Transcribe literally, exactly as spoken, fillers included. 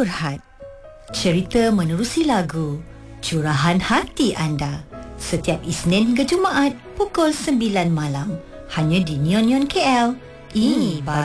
Curhat. Cerita menerusi lagu, curahan hati anda. Setiap Isnin hingga Jumaat pukul sembilan malam. Hanya di Neon Neon K L. Ini